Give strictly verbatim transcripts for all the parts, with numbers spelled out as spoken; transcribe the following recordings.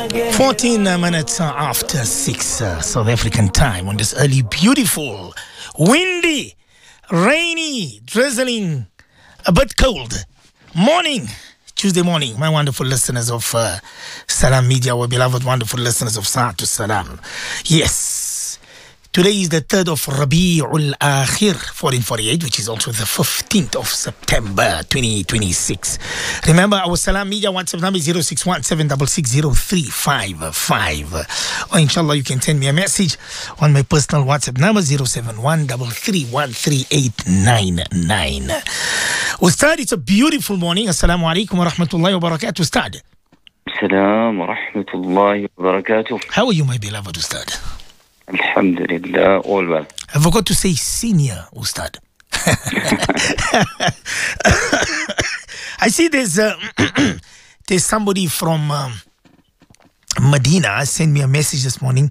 fourteen minutes after six uh, South African time on this early, beautiful, windy, rainy, drizzling, a bit cold morning, Tuesday morning. My wonderful listeners of uh, Salam Media, our beloved wonderful listeners of Sa'atu Salam. Yes. Today is the third of Rabi'ul Akhir, fourteen forty-eight, which is also the fifteenth of September, twenty twenty-six. Remember, our Salam Media WhatsApp number is zero six one seven six six zero three five five. Or inshallah, you can send me a message on my personal WhatsApp number zero seven one three three one three eight nine nine. Ustad, it's a beautiful morning. Assalamu alaikum wa rahmatullahi wa barakatuh, Ustad. Assalamu wa rahmatullahi wa barakatuh. How are you, my beloved Ustad? Alhamdulillah, all well. I forgot to say senior, Ustad. I see there's uh, there's somebody from um, Medina sent me a message this morning.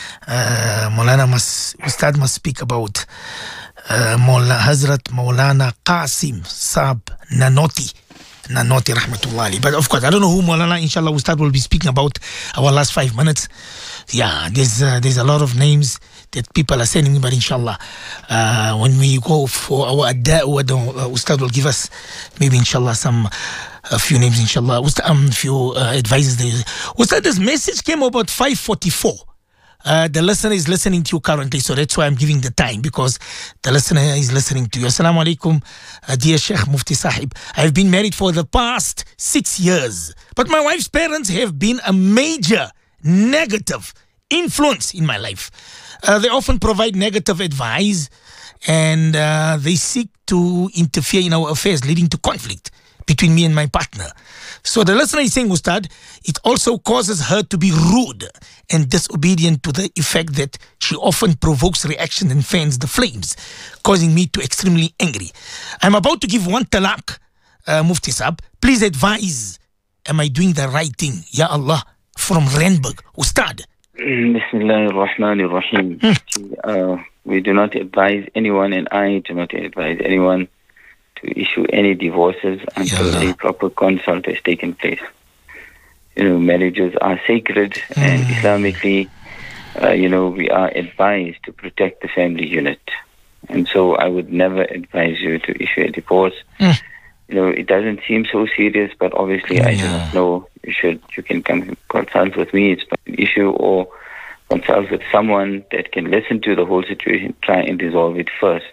Uh, Maulana must, Ustad must speak about uh, Maulana, Hazrat Maulana Qasim Saab Nanoti. Nanoti rahmatullahi. But of course, I don't know who Maulana, inshallah, Ustad will be speaking about our last five minutes. Yeah, there's uh, there's a lot of names that people are sending me, but inshallah, uh, when we go for our da'wah, uh, Ustad will give us maybe inshallah some a few names, inshallah. Ustad, um, few uh, advices there. Ustad, this message came about five forty-four. Uh, the listener is listening to you currently, so that's why I'm giving the time, because the listener is listening to you. Assalamu alaikum, uh, dear Sheikh Mufti Sahib. I've been married for the past six years, but my wife's parents have been a major negative influence in my life. Uh, they often provide negative advice, and uh, they seek to interfere in our affairs, leading to conflict between me and my partner. So the listener is saying, Ustad, it also causes her to be rude and disobedient, to the effect that she often provokes reaction and fans the flames, causing me to extremely angry. I'm about to give one talaq, uh, Mufti Saab. Please advise, am I doing the right thing? Ya Allah, from Randburg. Ustad. Bismillah ar-Rahman ar-Rahim. Uh, we do not advise anyone, and I do not advise anyone to issue any divorces until a proper consult has taken place. You know, marriages are sacred, mm. and Islamically, uh, you know, we are advised to protect the family unit. And so I would never advise you to issue a divorce. Mm. You know, it doesn't seem so serious, but obviously yeah. I do not know. You should, you can come consult with me. It's an issue, or consult with someone that can listen to the whole situation, try and resolve it first.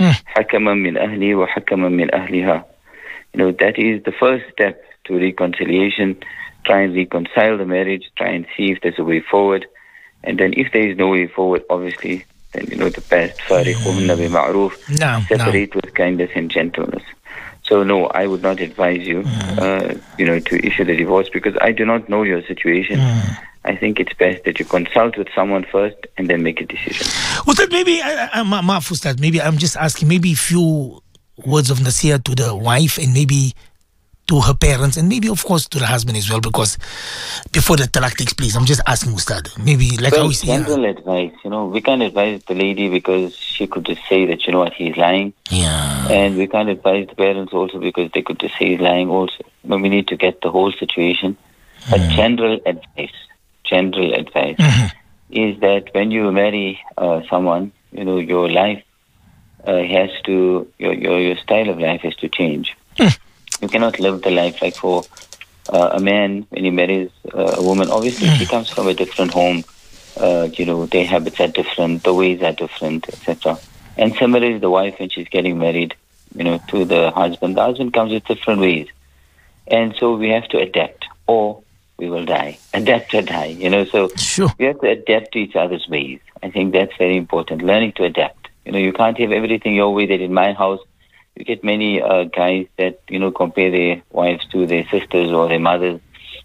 حكما من أهلي وحكما من أهلها. You know, that is the first step to reconciliation. Try and reconcile the marriage, try and see if there's a way forward. And then if there is no way forward, obviously, then you know the best, فارقهن بمعروف, no, separate no. with kindness and gentleness. So no, I would not advise you, mm. uh, you know, to issue the divorce, because I do not know your situation. Mm. I think it's best that you consult with someone first and then make a decision. Ustad, maybe, I, I, Ma, Ustad, maybe I'm just asking, maybe a few words of nasiyah to the wife, and maybe to her parents, and maybe, of course, to the husband as well, because before the talaq takes place, I'm just asking, Ustad, maybe like well, how we say. General yeah. advice, you know, we can't advise the lady because she could just say that, you know what, he's lying. Yeah. And we can't advise the parents also because they could just say he's lying also. But we need to get the whole situation. But mm. general advice, general advice mm-hmm. is that when you marry uh, someone, you know, your life uh, has to, your, your, your style of life has to change. Mm. You cannot live the life like for uh, a man when he marries uh, a woman. Obviously, mm. she comes from a different home. Uh, you know, their habits are different, the ways are different, et cetera. And similarly, the wife, when she's getting married, you know, to the husband, the husband comes with different ways. And so we have to adapt, or we will die. Adapt or die, you know. So sure. we have to adapt to each other's ways. I think that's very important, learning to adapt. You know, you can't have everything your way. That in my house, you get many uh, guys that, you know, compare their wives to their sisters or their mothers,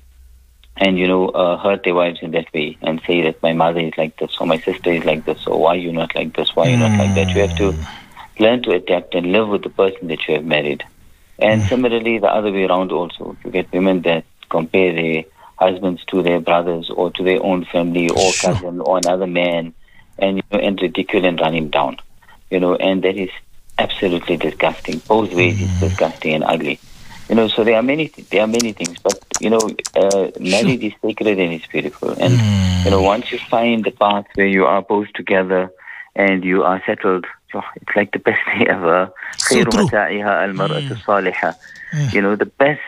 and, you know, uh, hurt their wives in that way and say that my mother is like this or my sister is like this, or why are you not like this, why are you not like that. You have to learn to adapt and live with the person that you have married. And similarly, the other way around also. You get women that compare their husbands to their brothers or to their own family or sure. cousin or another man, and, you know, and ridicule and run him down. You know, and that is absolutely disgusting. Both ways mm. it's disgusting and ugly. You know, so there are many, th- there are many things, but you know, uh, marriage is sacred and it's beautiful. And Mm. you know, once you find the path where you are both together and you are settled, oh, it's like the best day ever. So خير true. متاعها المرأة الصالحة. You know, the best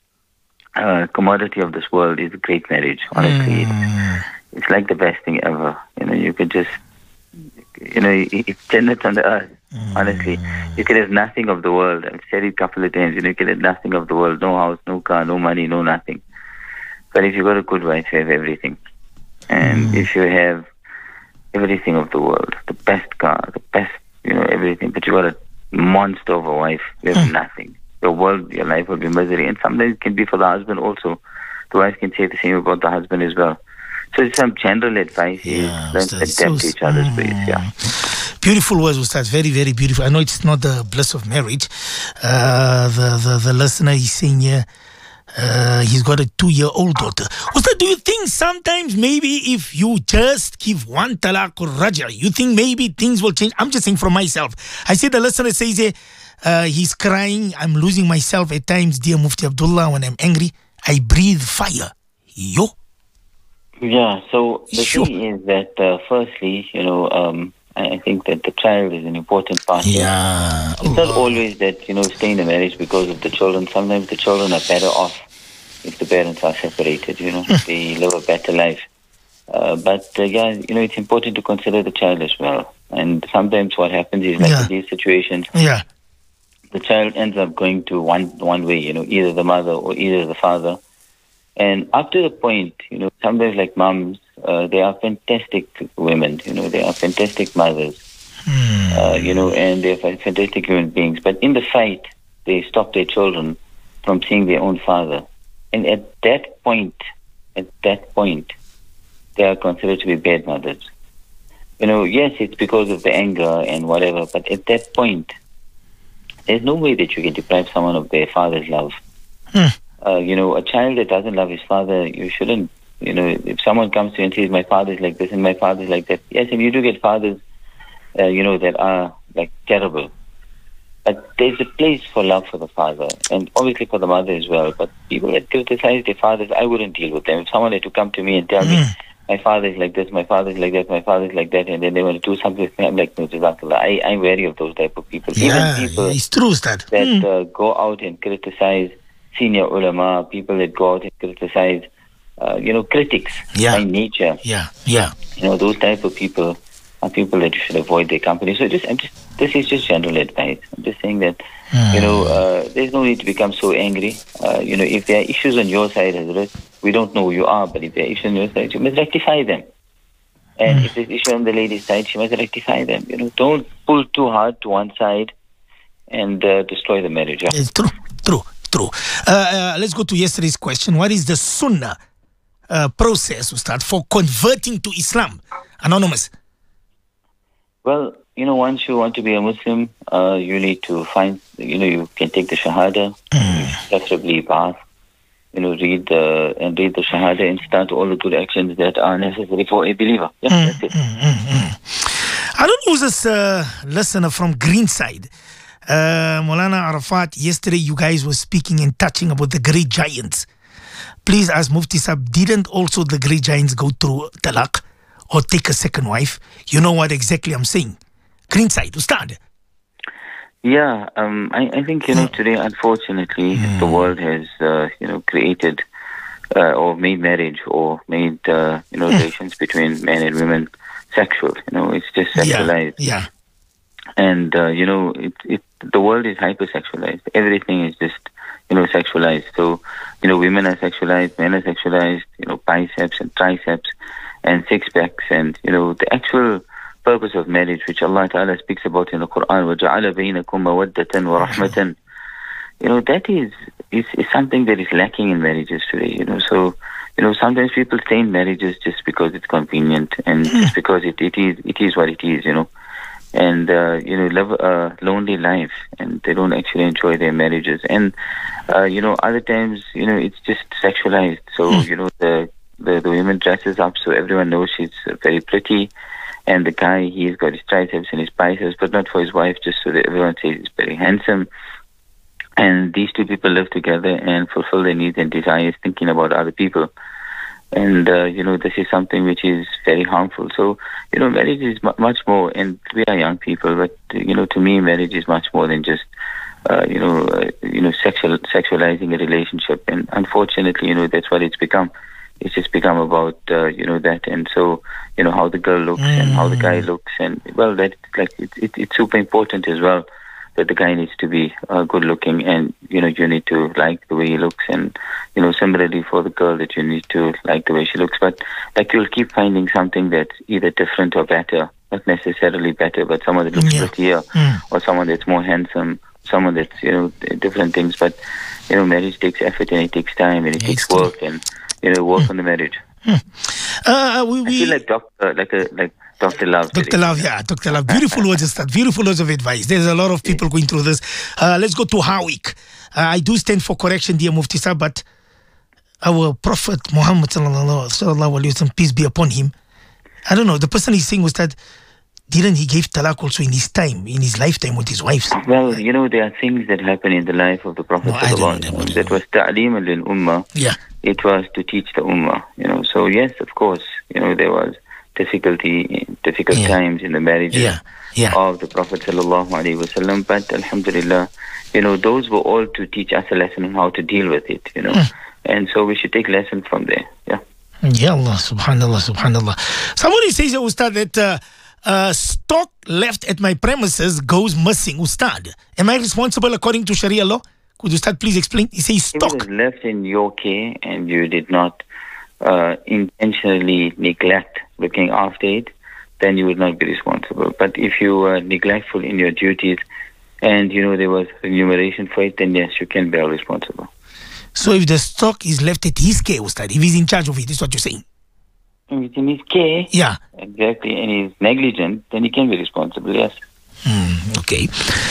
uh, commodity of this world is a great marriage. Honestly, Mm. it's, it's like the best thing ever. You know, you could just, you know, it- it's Jannat on the earth. Honestly, you can have nothing of the world. I've said it a couple of times. You know, you can have nothing of the world. No house, no car, no money, no nothing. But if you got a good wife, you have everything. And if you have everything of the world, the best car, the best, you know, everything, but you got a monster of a wife, you have nothing. Your world, your life will be misery. And sometimes it can be for the husband also. The wife can say the same about the husband as well. So it's some general advice Yeah, is learn to Ustaz, adapt so- to each other's ways. Yeah. Beautiful words, Ustaz. Very, very beautiful. I know it's not the bliss of marriage. Uh, the, the, the listener is saying here, uh, he's got a two-year-old daughter. Ustaz, do you think sometimes maybe if you just give one talaq or raja, you think maybe things will change? I'm just saying for myself. I see the listener says here, uh, he's crying. I'm losing myself at times, dear Mufti Abdullah. When I'm angry, I breathe fire. Yo. Yeah, so the Sure. thing is that, uh, firstly, you know, um, I, I think that the child is an important part. Yeah. It's not always that, you know, stay in a marriage because of the children. Sometimes the children are better off if the parents are separated, you know. They live a better life. Uh, but, uh, yeah, you know, it's important to consider the child as well. And sometimes what happens is, like Yeah. in these situations, Yeah. the child ends up going to one one way, you know, either the mother or either the father. And up to the point, you know, sometimes like moms, uh, they are fantastic women, you know, they are fantastic mothers, uh, you know, and they're fa- fantastic human beings. But in the fight, they stop their children from seeing their own father. And at that point, at that point, they are considered to be bad mothers. You know, yes, it's because of the anger and whatever, but at that point, there's no way that you can deprive someone of their father's love. Hmm. Uh, you know, a child that doesn't love his father, you shouldn't, you know, if someone comes to you and says, my father's like this and my father's like that, yes, and you do get fathers, uh, you know, that are like terrible. But there's a place for love for the father and obviously for the mother as well. But people that criticize their fathers, I wouldn't deal with them. If someone had to come to me and tell me, my father's like this, my father's like that, my father's like that, and then they want to do something with me, I'm like, no, Jazakallah. I, I'm wary of those type of people. Yeah, Even people it's true, Ustad. that Mm. uh, go out and criticize senior ulama, people that go out and criticize, uh, you know, critics Yeah. by nature. Yeah, yeah. You know, those type of people are people that you should avoid their company. So just, I'm just, this is just general advice. I'm just saying that, you know, uh, there's no need to become so angry. Uh, you know, if there are issues on your side, Hazrat, we don't know who you are, but if there are issues on your side, you must rectify them. And if there's issue on the lady's side, she must rectify them. You know, don't pull too hard to one side and uh, destroy the marriage. Yeah? It's true, true, true. Uh, uh, let's go to yesterday's question. What is the sunnah uh, process, Ustad, for converting to Islam? Anonymous. Well, you know, once you want to be a Muslim, uh, you need to find, you know, you can take the Shahada, preferably bath, you know, read the, and read the Shahada and start all the good actions that are necessary for a believer. Yeah, that's it. I don't know who's this uh, listener from Greenside. Uh, Maulana Arafat, yesterday you guys were speaking and touching about the great giants. Please ask Mufti Sab, didn't also the great giants go through talaq or take a second wife? You know what exactly I'm saying. Greenside, Ustad. Yeah, um, I, I think, you know, today, unfortunately, the world has, uh, you know, created uh, or made marriage or made, uh, you know, relations between men and women sexual. You know, it's just sexualized. Yeah, yeah. And, uh, you know, it, it, the world is hypersexualized. Everything is just, you know, sexualized. So, you know, women are sexualized, men are sexualized, you know, biceps and triceps and six-packs. And, you know, the actual purpose of marriage, which Allah Ta'ala speaks about in the Quran, وَجَعَلَ بَيْنَكُمْ مَوَدَّةً وَرَحْمَةً, you know, that is, is, is something that is lacking in marriages today, you know. So, you know, sometimes people stay in marriages just because it's convenient and just because it, it is it is what it is, you know. And, uh, you know, live a lonely life and they don't actually enjoy their marriages. And, uh, you know, other times, you know, it's just sexualized. So, you know, the, the, the woman dresses up so everyone knows she's very pretty. And the guy, he's got his triceps and his biceps, but not for his wife, just so that everyone says he's very handsome. And these two people live together and fulfill their needs and desires, thinking about other people. And, uh, you know, this is something which is very harmful. So, you know, marriage is mu- much more, and we are young people, but, you know, to me, marriage is much more than just, uh, you know, uh, you know, sexual, sexualizing a relationship. And unfortunately, you know, that's what it's become. It's just become about, uh, you know, that. And so, you know, how the girl looks mm. and how the guy looks. And, well, that, like, it, it, it's super important as well, that the guy needs to be uh, good looking, and you know you need to like the way he looks, and you know similarly for the girl, that you need to like the way she looks. But like you'll keep finding something that's either different or better, not necessarily better, but someone that looks yeah. prettier mm. or someone that's more handsome, someone that's you know different things. But you know marriage takes effort, and it takes time, and it yeah, takes work, and you know work mm. on the marriage. Mm. Uh, we, we... I feel like doctor, like a like. Doctor Love. Doctor Love, yeah, Doctor Love. Beautiful words, Ustad. Beautiful words of advice. There's a lot of people going through this. Uh, let's go to Hawik. Uh, I do stand for correction, dear Mufti Sahib, but our Prophet Muhammad, sallallahu alaihi wasallam, peace be upon him, I don't know, the person he's saying was that, didn't he give talaq also in his time, in his lifetime with his wives? Well, you know, there are things that happen in the life of the Prophet. No, sallallahu alaihi wasallam. That was ta'lim lil ummah. Yeah. It was to teach the ummah, you know. So, yes, of course, you know, there was difficulty, difficult yeah. times in the marriages yeah. Yeah. of the Prophet sallallahu alaihi wasallam. But alhamdulillah, you know, those were all to teach us a lesson on how to deal with it, you know. Mm. And so we should take lessons from there. Yeah. Ya Allah, subhanallah, subhanallah. Somebody says, Ustad, that uh, uh, stock left at my premises goes missing. Ustad, am I responsible according to Sharia law? Could Ustad please explain? He says stock. If it is left in your care and you did not uh, intentionally neglect looking after it, then you would not be responsible. But if you were neglectful in your duties and, you know, there was remuneration for it, then yes, you can be held responsible. So if the stock is left at his care, Ustad, if he's in charge of it, is what you're saying? If it's in his care, yeah, exactly, and he's negligent, then he can be responsible, yes. Hmm, okay.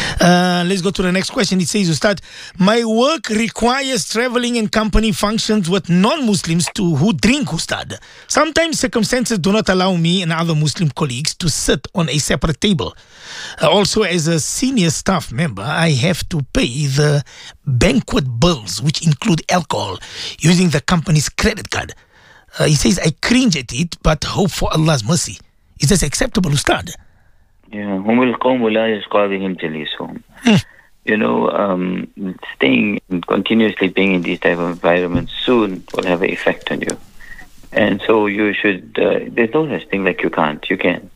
Uh, let's go to the next question. It says, Ustad, my work requires traveling and company functions with non-Muslims to who drink, Ustad. Sometimes circumstances do not allow me and other Muslim colleagues to sit on a separate table. Uh, also, as a senior staff member, I have to pay the banquet bills, which include alcohol, using the company's credit card. Uh, he says, I cringe at it, but hope for Allah's mercy. Is this acceptable, Ustad? Yeah, هم القوم لا يشقى بهم جليسهم. You know, um, staying and continuously being in these type of environments soon will have an effect on you. And so you should, uh, there's no such thing like you can't, you can.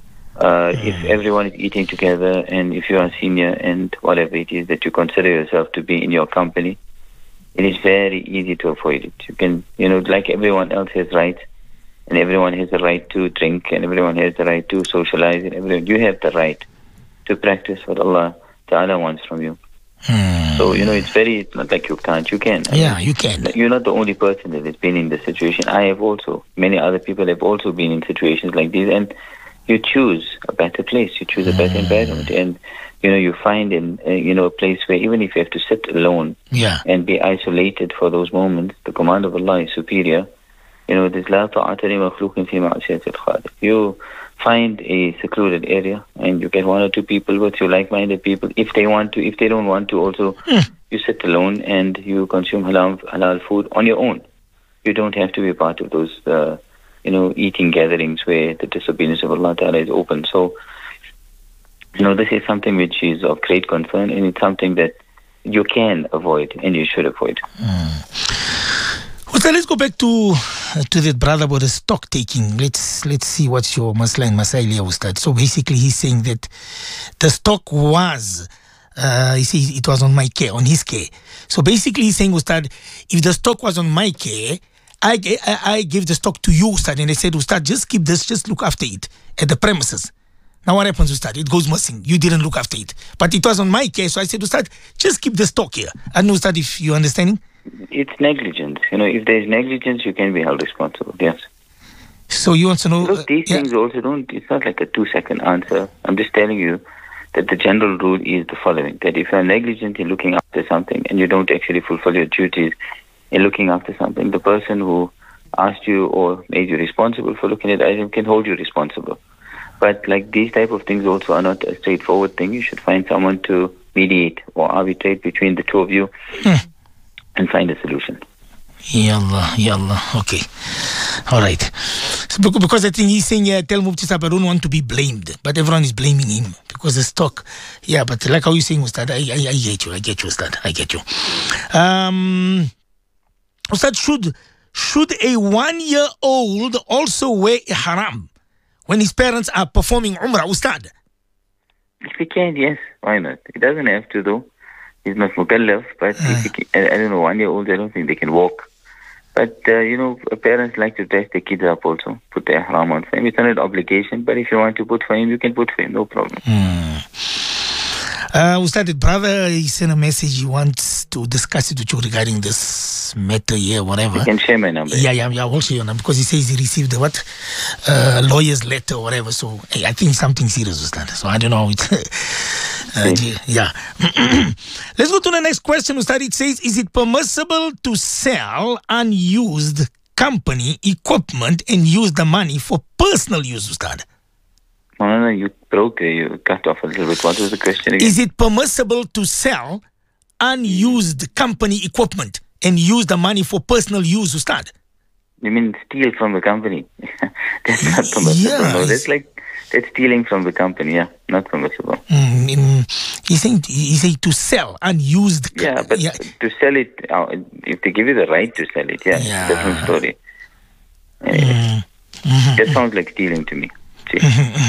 Uh, mm. If everyone is eating together and if you are senior and whatever it is that you consider yourself to be in your company, it is very easy to avoid it. You can, you know, like everyone else has rights, and everyone has the right to drink, and everyone has the right to socialize, and everyone, you have the right to practice what Allah Ta'ala wants from you. Hmm. So, you know, it's very, it's not like you can't, you can. I yeah, mean, you can. You're not the only person that has been in this situation. I have also, many other people have also been in situations like these, and you choose a better place, you choose a better hmm. environment, and, you know, you find in, uh, you know, a place where even if you have to sit alone yeah. and be isolated for those moments, the command of Allah is superior. You know, there's la ta'ata li makhluqin fi ma'siyatil khaliq. You find a secluded area and you get one or two people with you, like-minded people. If they want to, if they don't want to also, mm. you sit alone and you consume halal, halal food on your own. You don't have to be part of those, uh, you know, eating gatherings where the disobedience of Allah Ta'ala is open. So, you know, this is something which is of great concern, and it's something that you can avoid and you should avoid. Mm. So let's go back to uh, to that brother about the stock taking. Let's let's see what's your masla and masail here, Ustad. So basically he's saying that the stock was, uh, he says it was on my care, on his care. So basically he's saying, Ustad, if the stock was on my care, I, I, I gave the stock to you, Ustad, and I said, Ustad, just keep this, just look after it at the premises. Now what happens, Ustad? It goes missing. You didn't look after it. But it was on my care, so I said, Ustad, just keep the stock here. I don't know, Ustad, if you're understanding. It's negligence. You know, if there is negligence, you can be held responsible, yes. So you want to know... Look, these uh, things yeah. also don't... It's not like a two-second answer. I'm just telling you that the general rule is the following, that if you're negligent in looking after something and you don't actually fulfill your duties in looking after something, the person who asked you or made you responsible for looking at the item can hold you responsible. But like these type of things also are not a straightforward thing. You should find someone to mediate or arbitrate between the two of you Hmm. and find a solution. Yallah, yallah. Okay. All right. So, bec- because I think he's saying, yeah, tell Mufti Sahib, I don't want to be blamed. But everyone is blaming him because the stock. Yeah, but like how you're saying, Ustad, I, I, I get you. I get you, Ustad. I get you. Um, Ustad, should, should a one-year-old also wear ihram when his parents are performing Umrah, Ustad? If he can, yes, why not? He doesn't have to, though. He's not mukallaf, but Uh. if he can, I I don't know, one year old, I don't think they can walk. But, uh, you know, parents like to dress their kids up also, put their ihram on for him. It's not an obligation, but if you want to put for him, you can put for him, no problem. Hmm. Uh, Ustad, brother, he sent a message. He wants to discuss it with you regarding this matter here, whatever. You can share my number. Yeah, yeah, yeah. I'll share your number because he says he received the what uh, lawyer's letter or whatever. So I, I think something serious was done. So I don't know. It, uh, yeah. Let's go to the next question, Ustad. It says, is it permissible to sell unused company equipment and use the money for personal use, Ustad? No, no, no, you broke, uh, you cut off a little bit. What was the question again? Is it permissible to sell unused company equipment and use the money for personal use, Ustad? You mean steal from the company? That's not permissible. Yeah, no, it's- that's like, that's stealing from the company, yeah, not permissible. Mm, mm, he's saying he's saying to sell unused. co- Yeah, but yeah. to sell it, uh, if they give you the right to sell it, yeah, Yeah. different story. Anyway, Mm. that sounds like stealing to me. See?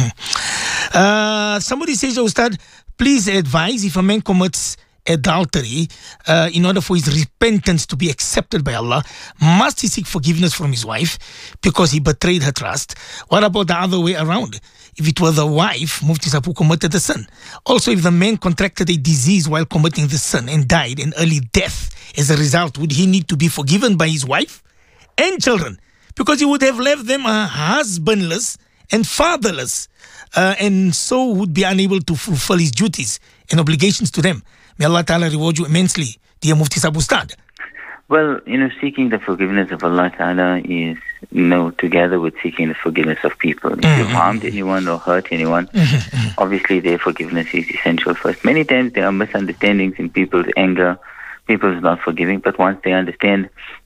Uh, somebody says, Ustad, please advise if a man commits adultery, uh, in order for his repentance to be accepted by Allah, must he seek forgiveness from his wife because he betrayed her trust? What about the other way around? If it were the wife, Mufti Sahib, who committed the sin. Also, if the man contracted a disease while committing the sin and died an early death as a result, would he need to be forgiven by his wife and children? Because he would have left them uh, husbandless and fatherless, uh, and so would be unable to fulfill his duties and obligations to them. May Allah Ta'ala reward you immensely, dear Mufti Sahib Ustad. Well, you know, seeking the forgiveness of Allah Ta'ala is, you know, together with seeking the forgiveness of people. If you've harmed anyone or hurt anyone, obviously their forgiveness is essential first. Many times there are misunderstandings in people's anger, people's not forgiving, but once they understand,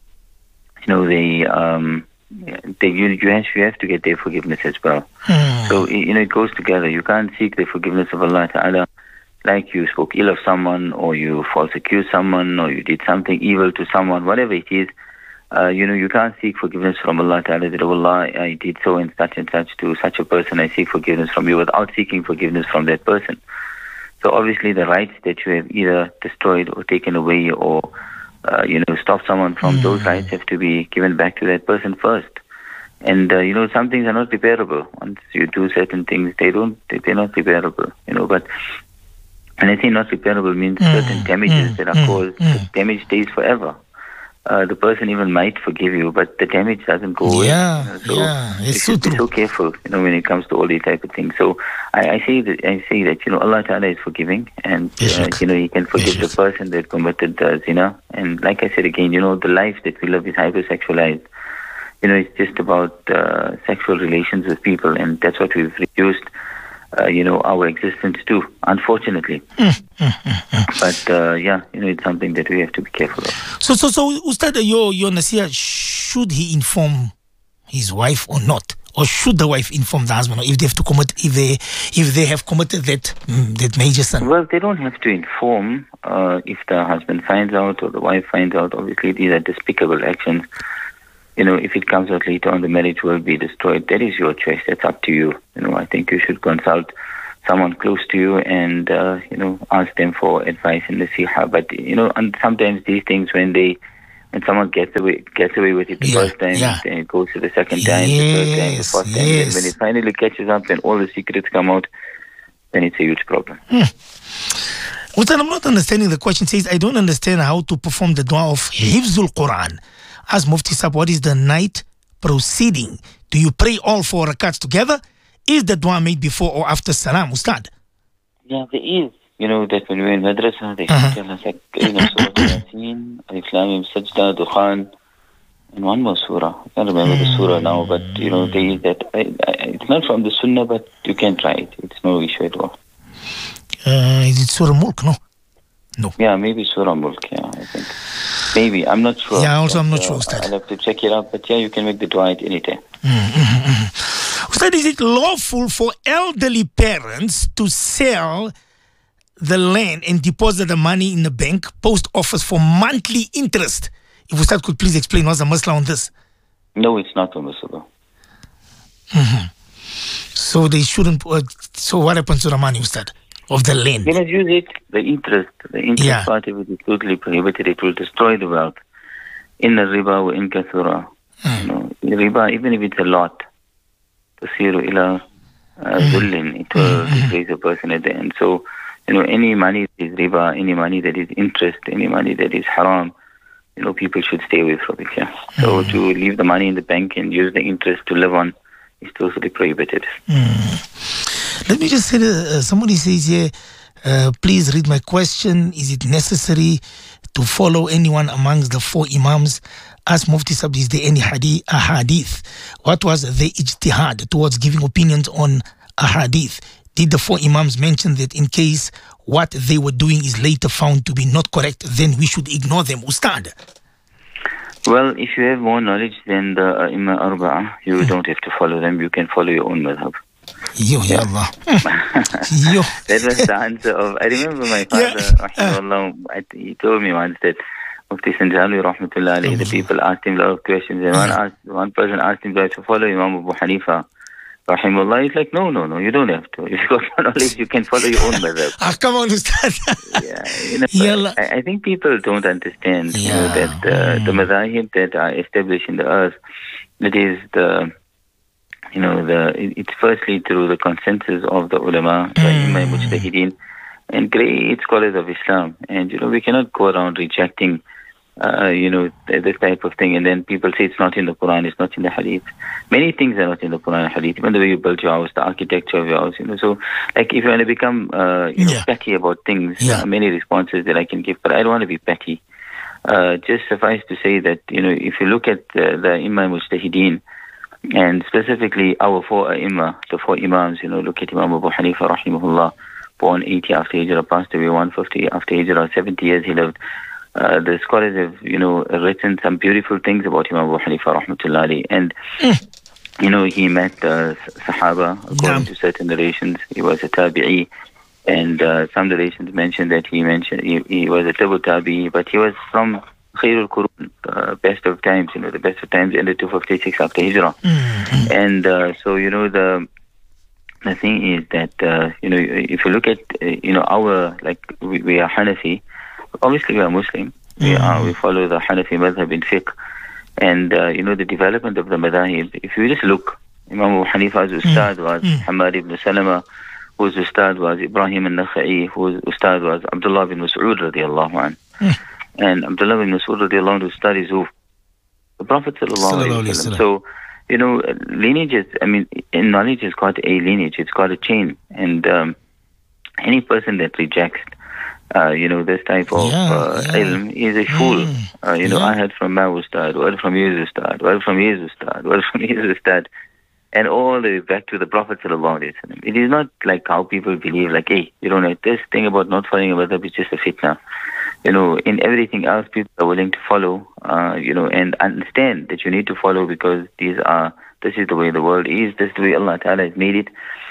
you know, they, um, they you, you, have, you have to get their forgiveness as well. So, you know, it goes together. You can't seek the forgiveness of Allah Ta'ala like you spoke ill of someone, or you false accused someone, or you did something evil to someone, whatever it is. Uh, you know, you can't seek forgiveness from Allah Ta'ala that, oh Allah, I did so and such and such to such a person, I seek forgiveness from you, without seeking forgiveness from that person. So obviously the rights that you have either destroyed or taken away or, uh, you know, stopped someone from, mm. those rights have to be given back to that person first. And, uh, you know, some things are not repairable. Once you do certain things, they don't, they, they're not repairable, you know, but and I say not repairable means mm, certain damages mm, that are mm, caused. Mm. The damage stays forever. Uh, the person even might forgive you, but the damage doesn't go away. Yeah, you know, so yeah, it's you so should true. be so careful, you know, when it comes to all these type of things. So I, I say that I say that you know Allah Ta'ala is forgiving, and uh, you know He can forgive yes, the person that committed the zina. And like I said again, you know, the life that we live is hypersexualized. You know, it's just about uh, sexual relations with people, and that's what we've reduced. Uh, you know, our existence too, unfortunately. Mm, mm, mm, mm. But uh, yeah, you know, it's something that we have to be careful of. So, so, so, Ustad, your your Nasir, should he inform his wife or not, or should the wife inform the husband, or if they have to commit, if they if they have committed that mm, that major sin? Well, they don't have to inform. Uh, if the husband finds out or the wife finds out, obviously these are despicable actions. You know, if it comes out later on, the marriage will be destroyed. That is your choice. That's up to you. You know, I think you should consult someone close to you and, uh, you know, ask them for advice and nasiha. But, you know, and sometimes these things, when they, when someone gets away, gets away with it the yeah, first time, yeah. then it goes to the second time, yes, the third time, the fourth time. Yes. And when it finally catches up and all the secrets come out, then it's a huge problem. Hmm. Ustad, I'm not understanding the question. It says, I don't understand how to perform the dua of Hifzul Quran. Ask Mufti Sahib, what is the night proceeding? Do you pray all four rakats together? Is the dua made before or after salam, Ustad? Yeah, there is. You know that when we were in madrasa, they uh-huh. tell us like, you know, Surah Yasin, Al-Islam, Sajda, Dukhan, and one more surah. I can't remember the surah now, but you know, there is that. I, I, it's not from the Sunnah, but you can try it. It's no issue at all. Uh, is it Surah Mulk? No. No. Yeah, maybe Surah Mulk, yeah, I think. Maybe, I'm not sure. Yeah, also but, I'm not uh, sure, Ustad. I'll have to check it out, but yeah, you can make the dua at any time. Mm-hmm. Ustad, is it lawful for elderly parents to sell the land and deposit the money in the bank, post office for monthly interest? If Ustad could please explain what's the masla on this. No, it's not permissible. Mm-hmm. So they shouldn't, uh, so what happens to the money, Ustad, of the land? You must use it, the interest, the interest Yeah. part of it is totally prohibited. It will destroy the wealth. In the riba wa in kathura. Mm. You know, in riba, even if it's a lot, tasiru ila zullin, it will disgrace a person at the end. So, you know, any money that is riba, any money that is interest, any money that is haram, you know, people should stay away from it, yeah. So to leave the money in the bank and use the interest to live on is totally prohibited. Mm. Let me just say, uh, somebody says here, uh, please read my question. Is it necessary to follow anyone amongst the four imams? Ask Mufti Sab, is there any hadith, a hadith? What was the ijtihad towards giving opinions on a hadith? Did the four imams mention that in case what they were doing is later found to be not correct, then we should ignore them? Ustad. Well, if you have more knowledge than the uh, Imam Arba'ah, you don't have to follow them. You can follow your own madhab. Yo, ya Allah. Yo. That was the answer of, I remember my father, Yeah. rahimahullah, I- he told me once that Mufti Sanjali, rahmatullah alayhi, the people asked him a lot of questions. And one, asked, one person asked him, do I have to follow Imam Abu Hanifa? Rahimullah, he's like, no, no, no, you don't have to. If you got more knowledge, you can follow your own madhab. Ah, come on, Ustad. Yeah, you know, Yalla. I, I think people don't understand you know, Yeah. that uh, the madhahib that are established in the earth, it is the, you know, the it- it's firstly through the consensus of the ulama, the imam mujtahideen, and great scholars of Islam. And, you know, we cannot go around rejecting, uh, you know, th- this type of thing. And then people say it's not in the Quran, it's not in the Hadith. Many things are not in the Quran and Hadith. Even the way you build your house, the architecture of your house, you know. So, like, if you want to become, uh, you know, Yeah. petty about things, Yeah. uh, many responses that I can give, but I don't want to be petty. Uh, just suffice to say that, you know, if you look at uh, the Imam Mujtahideen, and specifically our four Imam, the four Imams, you know, look at Imam Abu Hanifa, rahimahullah, born eighty after Hijrah, passed away one fifty after Hijrah, seventy years he lived. Uh, the scholars have, you know, written some beautiful things about Imam Abu Hanifa, rahmatullah alayhi. And, you know, he met uh, Sahaba, according Naam. to certain narrations. He was a tabi'i. And uh, some narrations mentioned that he mentioned he, he was a tabu tabi'i, but he was from Khairul Qurun, uh, best of times, you know, the best of times ended two fifty-six after Hijrah. Mm-hmm. And uh, so, you know, the the thing is that, uh, you know, if you look at, uh, you know, our, like, we, we are Hanafi, obviously we are Muslim. We Mm. are, we follow the Hanafi madhab in fiqh. And, uh, you know, the development of the madhahib, if you just look, Imam Abu Hanifa's ustad was Mm. Hamad ibn Salama, whose ustad was Ibrahim al-Nakha'i, whose ustad was Abdullah bin Mas'ud radiallahu anh. Mm. And Abdullah bin Mas'ud radiallahu anhu studies who? The Prophet sallallahu Sallallahu alayhi alayhi wa wa sallam. sallam. So, you know, lineages, I mean, in knowledge has got a lineage, it's got a chain. And um, any person that rejects, uh, you know, this type of Yeah, uh, yeah. ilm is a fool. Mm. Uh, you know, Yeah. I heard from my ustad, word from his ustad, word from his ustad, word from his ustad, and all the way back to the Prophet sallallahu alayhi wa sallam. It is not like how people believe, like, hey, you don't know, this thing about not following a madhab is just a fitna. You know, in everything else, people are willing to follow, uh, you know, and understand that you need to follow because these are, this is the way the world is, this is the way Allah Ta'ala has made it.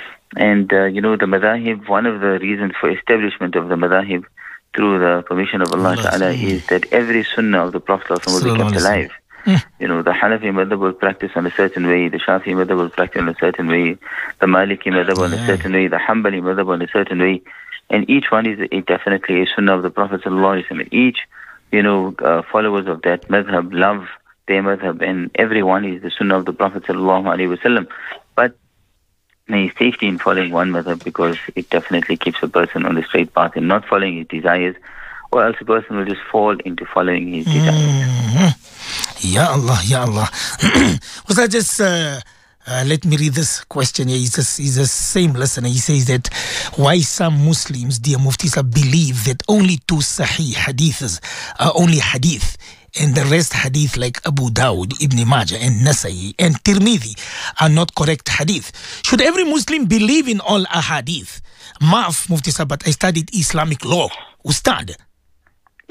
And, uh, you know, the madhahib, one of the reasons for establishment of the madhahib through the permission of Allah Allah, Ta'ala mm. is that every sunnah of the Prophet will be Sallallahu kept alayhi wa alive. Mm. You know, the Hanafi madhab will practice on a certain way, the Shafi madhab will practice on a certain way, the Maliki madhab on a Yeah. certain way, the Hanbali madhab on a certain way. And each one is a, definitely a sunnah of the Prophet sallallahu alaihi wasallam. Each, you know, uh, followers of that madhab love their madhab, and everyone is the sunnah of the Prophet sallallahu alaihi wasallam. But there is safety in following one madhab because it definitely keeps a person on the straight path and not following his desires, or else a person will just fall into following his desires. Mm-hmm. Ya Allah, Ya Allah. Was that just, uh, uh, let me read this question here. He's, just, he's the same listener. He says that why some Muslims, dear Muftis, believe that only two Sahih hadiths are only hadith, and the rest hadith like Abu Dawud, Ibn Majah, and Nasai, and Tirmidhi are not correct hadith. Should every Muslim believe in all ahadith? Maaf, Mufti Sahib, but I studied Islamic law. Ustad.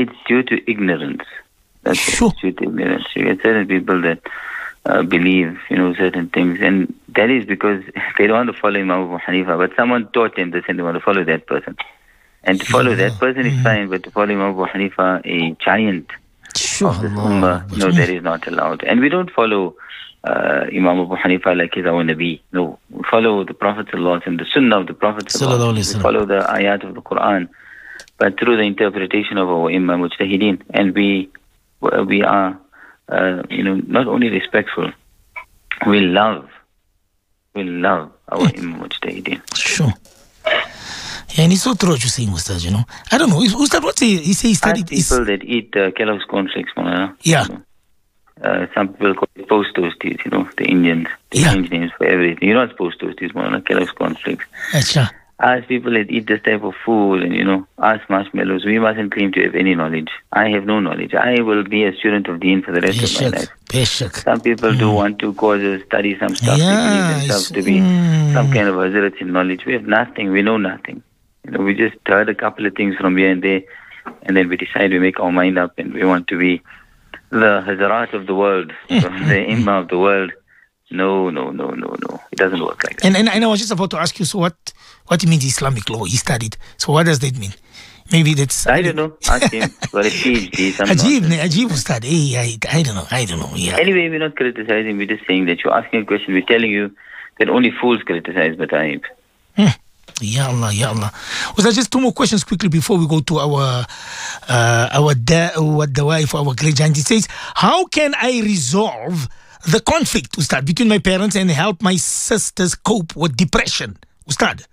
it's due to ignorance. That's Sure. It's due to ignorance. You get certain people that uh, believe, you know, certain things, and that is because they don't want to follow Imam Abu Hanifa, but someone taught them this and they want to follow that person. And to follow Yeah. that person is Mhm. fine, but to follow Imam Abu Hanifa, a giant Sure. of this Allah. ummah, no, that is not allowed. And we don't follow uh, Imam Abu Hanifa like he's our Nabi. No, we follow the Prophet ﷺ and the Sunnah of the Prophet Sallallahu ﷺ. alaihi We wasallam. follow the ayat of the Quran, but through the interpretation of our Imam Mujtahideen. And we we are, uh, you know, not only respectful, we love, we love our Imam Mujtahideen. Sure. Yeah, and it's so true what you're saying, Ustad, you know. I don't know. Ustad, what he, he say he Ask studied... people that eat uh, Kellogg's cornflakes, Maulana. Yeah. You know. Uh, some people call it post toasties, you know, the Indians. They Yeah. change names for everything. You know it's post toasties, Maulana, Kellogg's cornflakes. Achha. Ask people that eat this type of food and, you know, ask marshmallows. We mustn't claim to have any knowledge. I have no knowledge. I will be a student of Deen for the rest of my Beshak. life. Beshak. Some people do want to cause us study some stuff. Yeah, They believe themselves it's- to be mm. some kind of hazrat in knowledge. We have nothing. We know nothing. You know, we just heard a couple of things from here and there, and then we decide, we make our mind up, and we want to be the Hazarat of the world, the Imam of the world. No, no, no, no, no. It doesn't work like that. And, and and I was just about to ask you, so what what means Islamic law? He studied. So what does that mean? Maybe that's... I don't know. Ask him. Got a PhD. Some Ajib, nonsense. Ajib Ustad. Hey, I, I don't know. I don't know. Yeah. Anyway, we're not criticizing. We're just saying that you're asking a question. We're telling you that only fools criticize Bataib. Hmm. Ya Allah, Ya Allah. Was there just two more questions quickly before we go to our uh, our da what the wife, our great giant? It says, how can I resolve the conflict, Ustad, between my parents and help my sisters cope with depression, Ustad?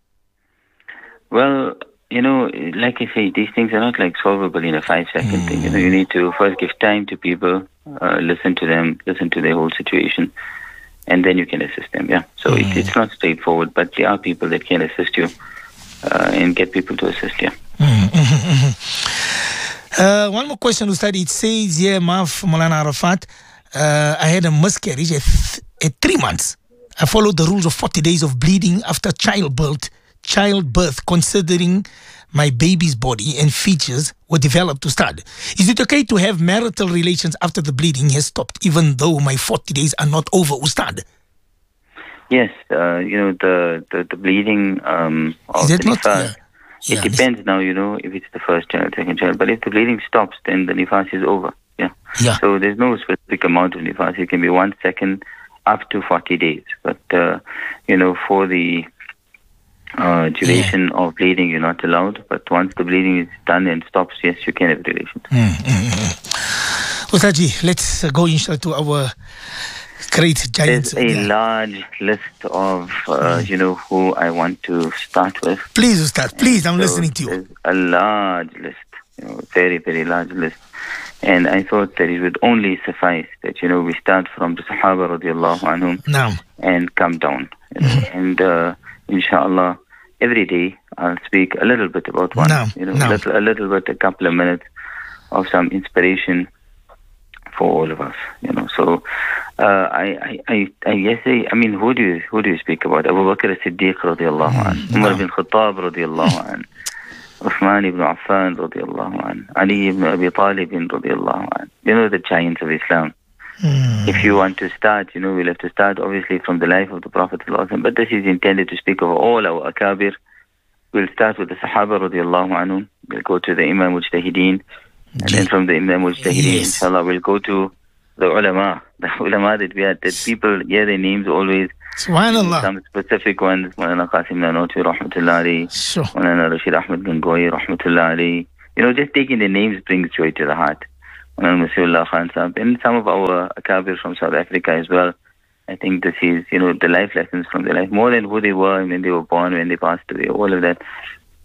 Well, you know, like I say, these things are not like solvable in a five-second thing. You know, you need to first give time to people, uh, listen to them, listen to their whole situation, and then you can assist them. Yeah. So it, it's not straightforward, but there are people that can assist you uh, and get people to assist you. Uh, one more question, Ustad. It says here, Maf Maulana Arafat, uh, I had a miscarriage at, th- at three months. I followed the rules of forty days of bleeding after childbirth, childbirth, considering my baby's body and features were developed to start. Is it okay to have marital relations after the bleeding has stopped, even though my forty days are not over, Ustad? Yes, uh, you know, the, the, the bleeding um, of Is the that not? nifas, Yeah. it Yeah, depends now, you know, if it's the first child, second child. But if the bleeding stops, then the nifas is over. Yeah. Yeah. So there's no specific amount of nifas. It can be one second up to forty days. But, uh, you know, for the uh, duration yeah. of bleeding, you're not allowed. But once the bleeding is done and stops, yes, you can have relations. Mm, mm, mm. Ustadji, let's uh, go inshallah to our great giants. There's a yeah. large list of, uh, mm. you know, who I want to start with. Please, Ustad, please, I'm so listening to you. There's a large list, you know, very, very large list. And I thought that it would only suffice that, you know, we start from the Sahaba radiallahu anhum no. and come down. You know, mm-hmm. And uh, inshallah, every day I'll speak a little bit about one. No. You know, no. a, little, a little bit, a couple of minutes of some inspiration for all of us. You know, so uh, I, I, I, I yes, I, I mean, who do you, who do you speak about? Abu Bakr as-Siddiq radiallahu anhu, Umar bin Khattab radiallahu anhu. Uthman ibn Affan radiallahu anhu, Ali ibn Abi Talib radiallahu anhu. You know, the giants of Islam. Mm. If you want to start, you know, we'll have to start obviously from the life of the Prophet, but this is intended to speak of all our akabir. We'll start with the Sahaba radiallahu anhu. We'll go to the Imam Mujtahideen, and then from the Imam Mujtahideen, yes. inshallah, we'll go to the ulama, the ulama that we had, that people hear their names always. Subhanallah. Some specific ones, Maulana Qasim Nanotwi, rahmatullah alayhi, sure. Maulana Rashid Ahmed Gangohi, rahmatullah alayhi. You know, just taking their names brings joy to the heart. Maulana Masihullah Khan Sahib, and some of our akabir from South Africa as well. I think this is, you know, the life lessons from their life, more than who they were when they were born, when they passed away, all of that.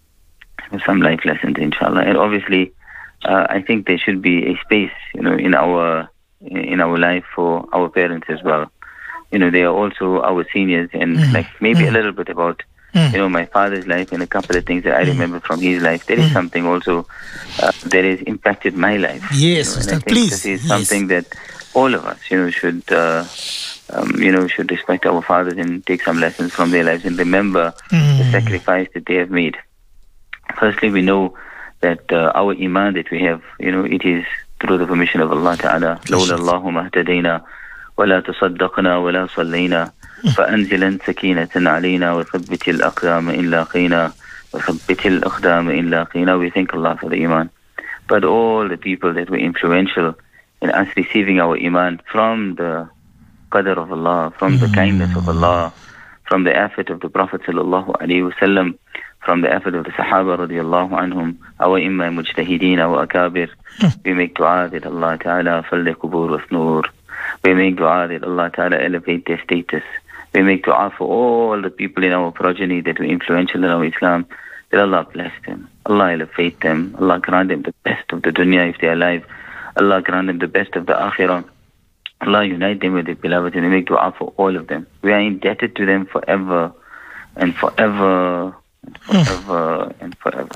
Some life lessons, inshallah. And obviously, uh, I think there should be a space, you know, in our in our life for our parents as well. You know, they are also our seniors, and mm. like maybe mm. a little bit about, mm. you know, my father's life and a couple of things that I remember from his life. There is something also uh, that has impacted my life. Yes, you know, and I think please. this is yes. something that all of us, you know, should, uh, um, you know, should respect our fathers and take some lessons from their lives and remember the sacrifice that they have made. Firstly, we know that uh, our iman that we have, you know, it is through the permission of Allah Ta'ala. لولا اللهم اهتدينا ولا تصدقنا ولا صلينا فأنزلا سكينة علينا وثبت الأقدام إن لاقينا وثبت الأقدام إن لاقينا. We thank Allah for the iman. But all the people that were influential in us receiving our iman from the qadr of Allah, from the kindness of Allah, from the effort of the Prophet sallallahu alaihi wasallam, from the effort of the Sahaba radiallahu anhum, our imma mujtahideen, our akabir, we make dua that Allah Ta'ala falle kubur wa nur. We make dua that Allah Ta'ala elevate their status. We make dua for all the people in our progeny that were influential in our Islam, that Allah bless them, Allah elevate them, Allah grant them the best of the dunya if they are alive, Allah grant them the best of the akhirah, Allah unite them with their beloved, and we make dua for all of them. We are indebted to them forever and forever and forever and forever.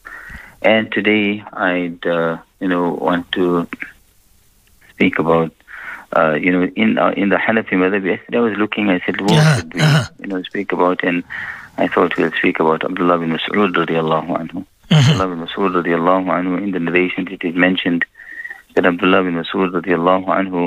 And today I'd, uh, you know, want to speak about, uh, you know, in uh, in the Hanafi madhab. Yesterday I was looking, I said, what yeah, should we, uh-huh. you know, speak about? And I thought we'll speak about Abdullah bin Mas'ud radiallahu anhu. Mm-hmm. Abdullah bin Mas'ud radiallahu anhu, in the narrations it is mentioned that Abdullah bin Mas'ud radiallahu anhu,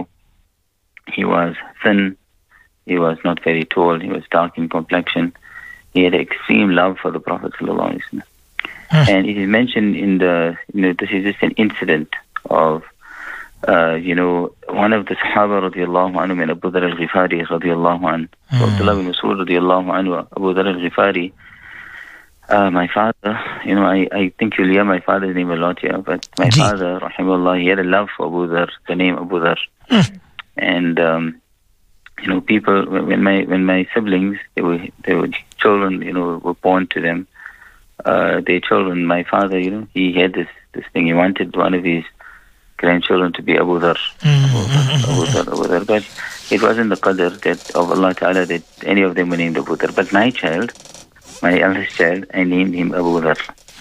he was thin, he was not very tall, he was dark in complexion. He had extreme love for the Prophet sallallahu alaihi wasallam. Mm-hmm. And it is mentioned in the, you know, this is just an incident of, uh, you know, one of the Sahaba radiallahu anhu, and Abu Dharr al-Ghifari radiallahu anhu. Mm-hmm. So Abdullah bin Mas'ud radiallahu anhu, Abu Dharr al-Ghifari, uh, my father, you know, I, I think you'll hear my father's name a lot here, but my Gee. father, rahimahullah, he had a love for Abu Dharr, the name Abu Dharr. Mm-hmm. And, um, you know, people, when my when my siblings, they were, they were children, you know, were born to them, uh, their children, my father, you know, he had this, this thing, he wanted one of his grandchildren to be Abu Dharr. Mm-hmm. Abu Dharr, Abu Dharr. But it wasn't the qadr that of Allah Ta'ala that any of them were named Abu Dharr. But my child, my eldest child, I named him Abu Dharr.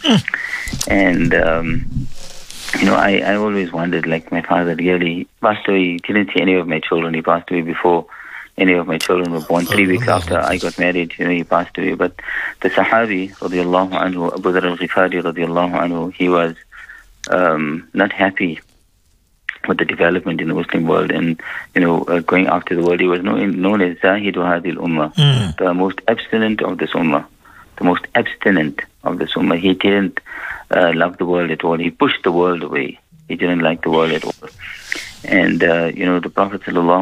Mm. And, um, you know, I, I always wondered, like, my father really passed away. He didn't see any of my children. He passed away before any of my children were born. Three weeks after I got married, you know, he passed away. But the Sahabi, radiallahu anhu, Abu Dharr al-Ghifari, radiallahu anhu, he was um, not happy with the development in the Muslim world and, you know, uh, going after the world. He was known, known as Zahidu Hadil Ummah, mm. the most abstinent of this Ummah, the most abstinent of this Ummah. He didn't uh, love the world at all. He pushed the world away. He didn't like the world at all. And, uh, you know, the Prophet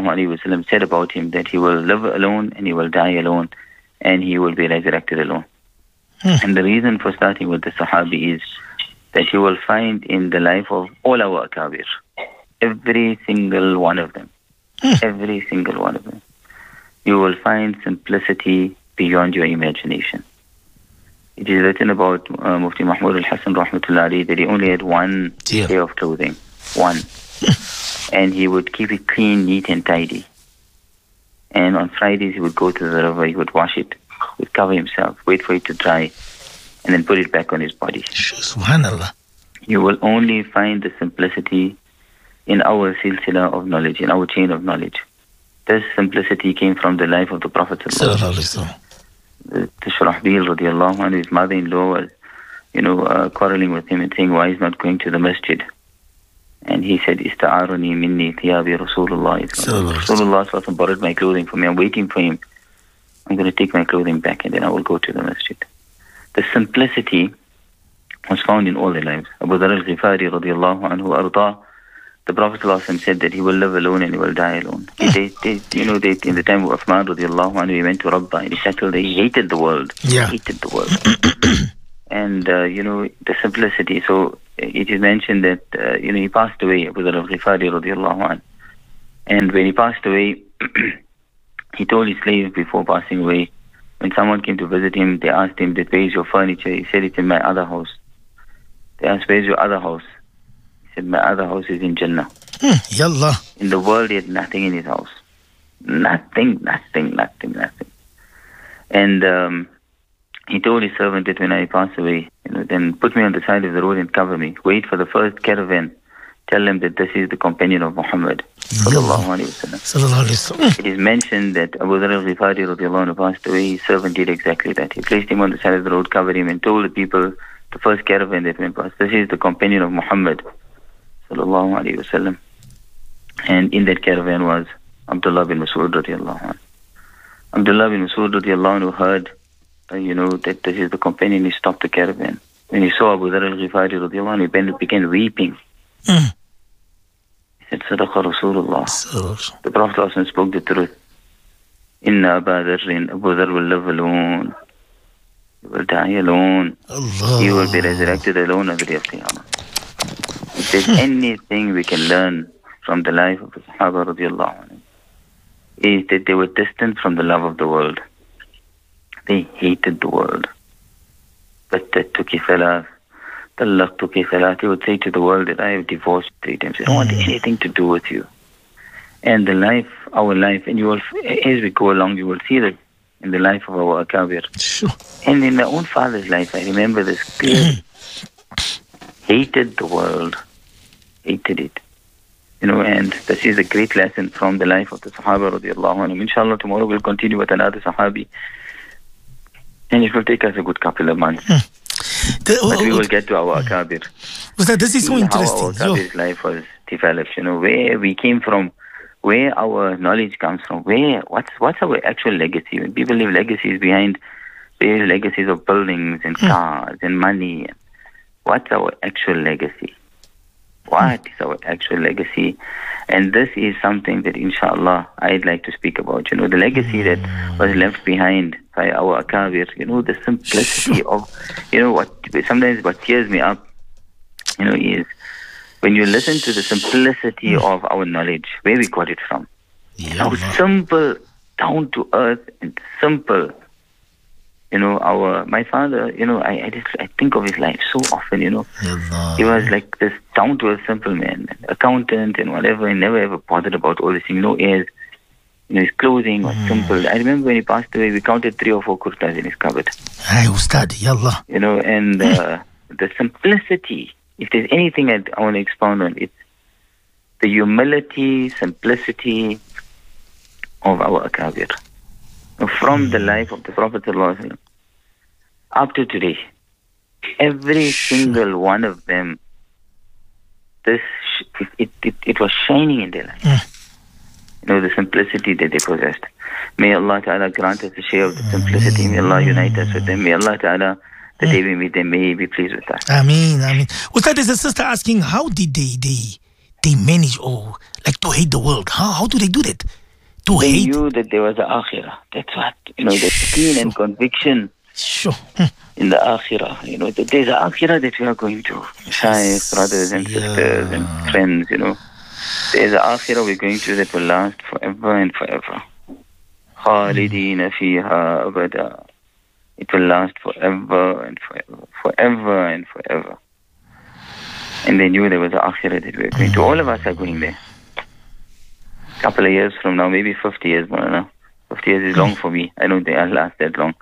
ﷺ said about him that he will live alone and he will die alone and he will be resurrected alone. Hmm. And the reason for starting with the Sahabi is that you will find in the life of all our Akabir, every single one of them, hmm. every single one of them, you will find simplicity beyond your imagination. It is written about uh, Mufti Mahmud al-Hassan rahmatullah alayhi that he only had one yeah. pair of clothing, one. And he would keep it clean, neat and tidy. And on Fridays he would go to the river, he would wash it, he would cover himself, wait for it to dry, and then put it back on his body. Subhanallah. You will only find the simplicity in our silsila of knowledge, in our chain of knowledge. This simplicity came from the life of the Prophet sallallahu the Shurahbil radiallahu anhu, his mother-in-law was, you know, uh, quarreling with him and saying why he's not going to the masjid. And he said, Ista'aruni minni thiyabi Rasulullah. Rasulullah borrowed my clothing from me. I'm waiting for him. I'm going to take my clothing back and then I will go to the masjid. The simplicity was found in all their lives. Abu Dharr al-Ghifari radiallahu anhu arda, the Prophet ﷺ said that he will live alone and he will die alone. They, they, you know, they, in the time of Uthman radiallahu anhu, he went to Rabba and he settled there. He hated the world. Yeah. He hated the world. And, uh, you know, the simplicity. So it is mentioned that, uh, you know, he passed away, Abu Dharr al-Ghifari radiallahu anhu. And when he passed away, he told his slave before passing away, when someone came to visit him, they asked him, where is your furniture? He said, it's in my other house. They asked, where is your other house? He said, my other house is in Jannah. Hmm, yallah. In the world, he had nothing in his house. Nothing, nothing, nothing, nothing. And um, he told his servant that when I pass away, you know, then put me on the side of the road and cover me. Wait for the first caravan. Tell them that this is the companion of Muhammad. Sallallahu alayhi wasallam. It is mentioned that Abu Dharr al-Ghifari radiallahu anhu passed away. His servant did exactly that. He placed him on the side of the road, covered him, and told the people the first caravan that went past. This is the companion of Muhammad sallallahu alaihi wasallam. And in that caravan was Abdullah bin Mas'ud radiallahu anhu. Abdullah bin Mas'ud radiallahu anhu heard, uh, you know, that this is the companion. He stopped the caravan. When he saw Abu Dharr al-Ghifari radiallahu anhu, he began weeping. Mm. He said, Sadaqa Rasulullah. The Prophet spoke the truth. Inna Abu Dharrin, Abu Dharr will live alone. He will die alone. Allah. He will be resurrected alone on the day of Qiyamah. If there's anything we can learn from the life of the Sahaba radiallahu anhu, is that they were distant from the love of the world. They hated the world. But Tuki Salah, Talaqtuki Salah, they would say to the world that I have divorced three times. I don't want anything to do with you. And the life, our life, and you will, as we go along, you will see that in the life of our Akabir. Sure. And in my own father's life, I remember this clearly. Hated the world. Hated it. You know, and this is a great lesson from the life of the Sahaba radiallahu anhum. Inshallah, tomorrow we'll continue with another Sahabi. And it will take us a good couple of months. Hmm. The, but we uh, will get to our Akabir. Ustad, this is so interesting. How our Akabir's life was developed, you know, where we came from, where our knowledge comes from, where, what's what's our actual legacy? When people leave legacies behind, there's legacies of buildings and Hmm. cars and money. What's our actual legacy? What is our actual legacy? And this is something that, inshallah, I'd like to speak about. You know, the legacy that was left behind by our Akabir, you know, the simplicity of, you know, what sometimes what tears me up, you know, is when you listen to the simplicity of our knowledge, where we got it from. Yeah, How simple, down to earth and simple. You know, our my father, you know, I I, just, I think of his life so often, you know. Allah. He was like this down to earth simple man, accountant and whatever, and never ever bothered about all this thing, no heirs. You know, his clothing was Mm. simple. I remember when he passed away, we counted three or four kurtas in his cupboard. Hi, Ustad, Yallah. You know, and uh, the simplicity, if there's anything I, I want to expound on, it's the humility, simplicity of our Akabir. From the life of the Prophet ﷺ up to today, every single one of them, this it, it, it, it was shining in their life. Mm. You know, the simplicity that they possessed. May Allah Ta'ala grant us a share of the simplicity. May Allah unite us with them. May Allah Ta'ala, the day we meet them, may He be pleased with us. Ameen, Ameen. Ustad, there's a sister asking, how did they they they manage, or like to hate the world? How how do they do that? To They hate? knew that there was an akhirah. That's what, you know, the keen and conviction Sure. Hmm. in the akhirah. You know, that there's an akhirah that we are going to. Shaykhs, brothers and Yeah. sisters and friends, you know. There's an akhirah we're going to that will last forever and forever. Khalidina fiha abada. It will last forever and forever. Forever and forever. And they knew there was an akhirah that we were going to. All of us are going there. Couple of years from now, maybe fifty years, I don't know. fifty years is long for me. I don't think I'll last that long.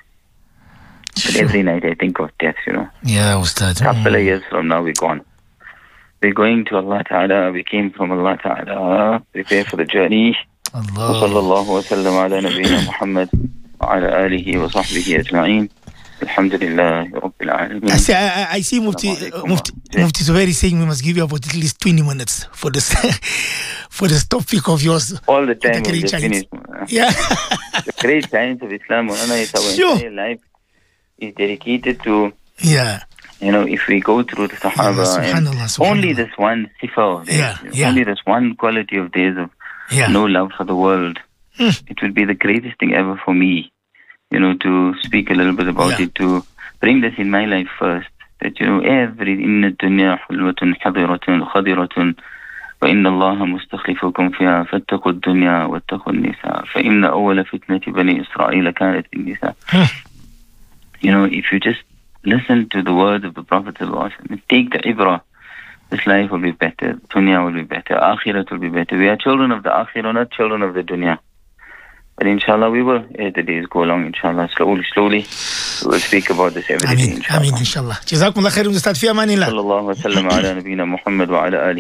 But Sure. every night I think of death, you know. Yeah, Ustad. Couple of Mm. years from now, we're gone. We're going to Allah Ta'ala. We came from Allah Ta'ala. Prepare for the journey. Allah. وصلى الله وسلم على نبينا محمد وعلى آله وصحبه أجمعين. الحمد لله رب العالمين. I see, I, I- I see Mufti, uh, Mufti, Mufti Zubairi saying we must give you about at least twenty minutes for this for this topic of yours. All the time The we'll great just giants. finish. Yeah. The great science of Islam, Maulana, is our Sure. entire life is dedicated to, Yeah. you know, if we go through the Sahaba, Yeah, and subhanallah, subhanallah. only this one sifa of theirs, Yeah, you know, yeah. only this one quality of theirs of Yeah. no love for the world, Hmm. it would be the greatest thing ever for me, you know, to speak a little bit about Yeah. it, to bring this in my life first, that, you know, every inna dunya hulwatun hadiratun khadiratun wa inna allaha mustakhlifukum fiha fattaqu ad-dunya wattaqu an-nisa fa inna awwala fitnati bani isra'ila kanat bin-nisa. Hmm. You know, if you just listen to the words of the Prophet ﷺ and take the ibrah, this life will be better, dunya will be better, akhirat will be better. We are children of the akhirah, not children of the dunya. But inshallah we will, as the days go along, inshallah, slowly, slowly, we will speak about this every day, Ameen. inshallah. Ameen, inshallah. Jazakumullah khairan, Ustad. Fi amanillah. صلى الله وسلم على نبينا محمد وعلى آله